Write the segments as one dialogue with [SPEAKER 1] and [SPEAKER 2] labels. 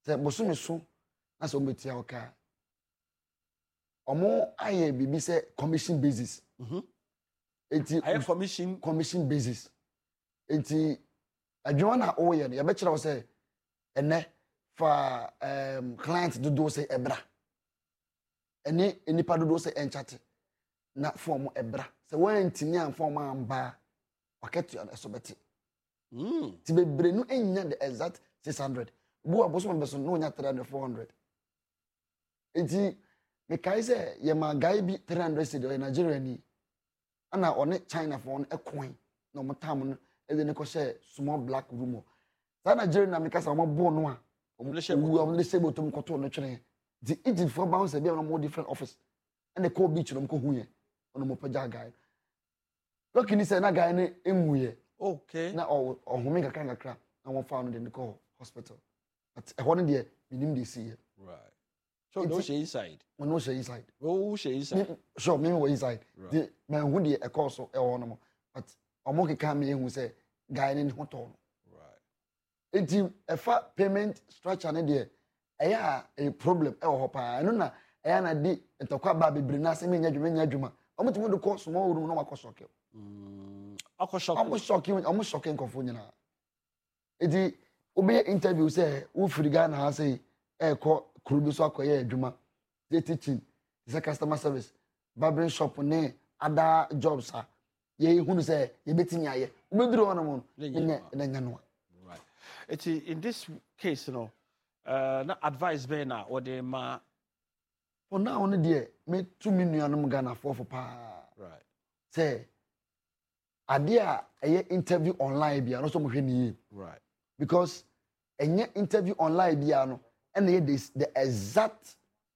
[SPEAKER 1] Se bosume so na so metia oka. Omo aye bibi se commission basis. Enti
[SPEAKER 2] aye commission
[SPEAKER 1] basis. Enti adwuma na oye no ye be kire wo se ene fa client dodo se ebra. Ene enipa dodo se enchate na form ebra. Se wantini an form amba waketu esobeti. Ti bebre no enya the exact 600. Bu aboso mbeso no nya 300 400. Enti me kai se ye ma guy bi 300 cedi Nigeria ni ana one China for on ekwan no mo tam no e de ne ko share small black room. Sa Nigeria na me ka sa mo bo no a omo le share botom koto no twere. The Egypt for bounce be on more different office. And the call beach no ko hu ye. Ono mo paja guy. Lucky ni say na guy ne emu ye.
[SPEAKER 2] Okay.
[SPEAKER 1] Na ohome kakra na won fa no de call hospital. But e hono de minim de see.
[SPEAKER 2] Right. So no she inside.
[SPEAKER 1] We no she inside.
[SPEAKER 2] Oh she inside.
[SPEAKER 1] Sure, me we inside. The man who de e call so e hono mo. But omo keka me hu say guy ne ho to no. Right. Enti e fa payment structure ne de eya a problem e ho pa. Eno na eya na di entokwa ba bebre na se me nya dwuma. Omo timo de call small room no makosoke. Almost shocking confunion. Edi obe interview say wo firiga na ha say e ko kurubi so akoye adwuma dey teaching is a customer service barbering shop ne other jobs are ye hunu say ye betimi aye obeduru ono mo na nya no.
[SPEAKER 2] Right. Eti in this case you know na advice be na or dey ma
[SPEAKER 1] for now on there me 2 million Ghana for pa.
[SPEAKER 2] Right.
[SPEAKER 1] Say ade a interview online bia no so mo hwe ni.
[SPEAKER 2] Right.
[SPEAKER 1] Because enye interview online bia no and the exact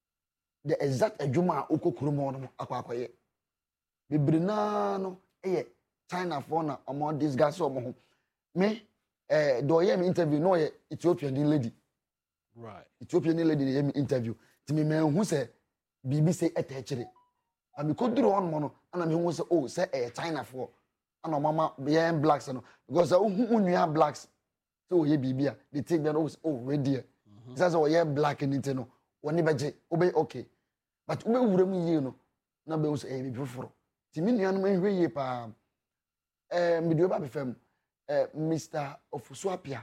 [SPEAKER 1] adwuma okokuru mo no akwakoye bebre na no China for na omo discuss omo ho me do ye me interview no ye Ethiopian lady.
[SPEAKER 2] Right.
[SPEAKER 1] Ethiopian lady ye me interview ti me hu se bibi se etechire ami koduru on mo no ana me hu se oh se China for ana mama be blacks no because unua blacks so ye bibia they take them oh ready. That's why you're black and it no. When you obey okay. But ube wure mu yie no na be so be foforo. Ti mi nuanu ma hwe yie pa. Me do ba be fam. Mr. Ofusuapia.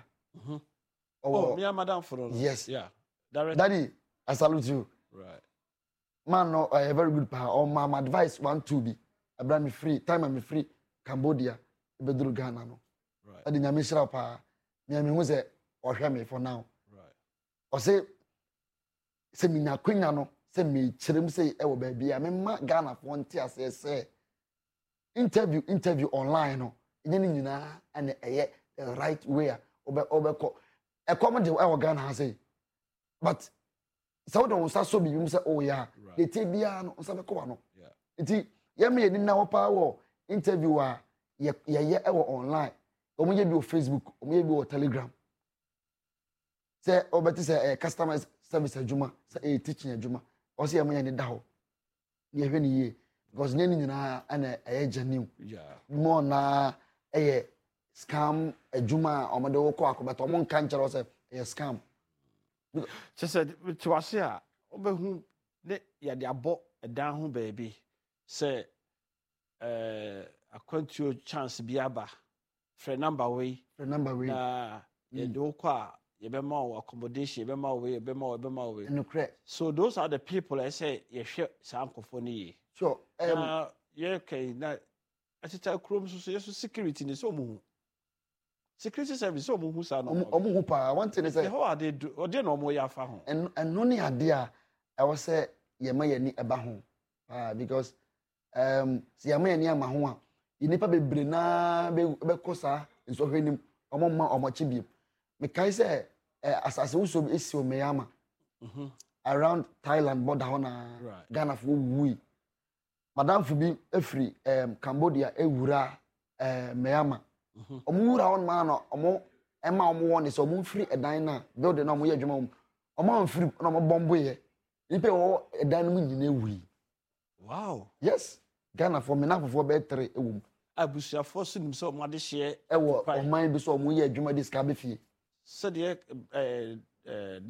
[SPEAKER 2] Oh, me and Madam Foro.
[SPEAKER 1] Yes.
[SPEAKER 2] Yeah. Direct.
[SPEAKER 1] Daddy, I salute you.
[SPEAKER 2] Right.
[SPEAKER 1] Man, no, a very good pa. Or my advice 1 2 be. I bring me free. Time I'm free. Cambodia. Bedru Ghana no.
[SPEAKER 2] Right.
[SPEAKER 1] Adi nyame shira pa. Me hu say o hwe me for now. O se mi na kwanya no se mi kirem se e wo ba bia me ma Ghana for nti ase se interview online no nya ni nyina ane eye the right way obeko e come de e wo Ghana ha say but so don sa so bi say oh yeah they take bia no so be ko no nti ye me ni na wo pa wo interview a ye e wo online omo ye bi o Facebook omo ye bi o Telegram. Say obeti say customer service adwuma say teaching adwuma o say am yan da ho ye hwe ni ye because nyani nyina ana genuine more na scam adwuma o mode wo ko akobeto mo nka nkyere say scam
[SPEAKER 2] said to ase a obehu ne ya de abo edan ho baabi say akwantuo chance bi aba free number we na ye do kwa yebema accommodation yebema we so those are the people I say ye hwe sankofo
[SPEAKER 1] sure
[SPEAKER 2] ye kai na atita krom so yeso security ni so mu security service so mu hu sa no
[SPEAKER 1] omu hu pa one thing is say
[SPEAKER 2] how are they do or dey no mo ya fa ho
[SPEAKER 1] and no ni ade a I was say ye ma ye ni eba ho because si ye ma ye ni ama ho a inipa bebre na be kosa nso hwenim omo ma omo chibiem me kai say asase wo so esi o meyama around Thailand border hona Ghana for wui madam fu bi efri Cambodia ewura meyama omo wura on ma no omo ema omo won so omo free edan na building na omo ye adwuma omo free na omo bombo ye nipe wo edan mu nyina ewui.
[SPEAKER 2] Wow.
[SPEAKER 1] Yes, Ghana for me na for be 3 ewum
[SPEAKER 2] abusia for so nim so omo ade hye
[SPEAKER 1] ewo oman bi so omo ye adwuma dis ka be fie
[SPEAKER 2] so de